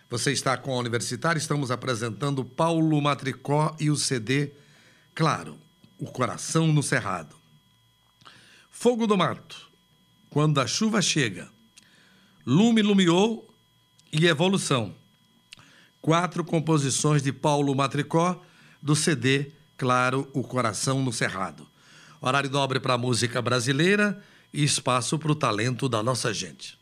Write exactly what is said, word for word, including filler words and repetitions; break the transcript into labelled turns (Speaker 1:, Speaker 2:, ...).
Speaker 1: Você está com a Universitária, estamos apresentando Paulo Matricó e o C D, claro, O Coração no Cerrado. Fogo do Mato, Quando a Chuva Chega, Lume Lumiou e Evolução. Quatro composições de Paulo Matricó, do C D, claro, O Coração no Cerrado. Horário nobre para a música brasileira e espaço para o talento da nossa gente.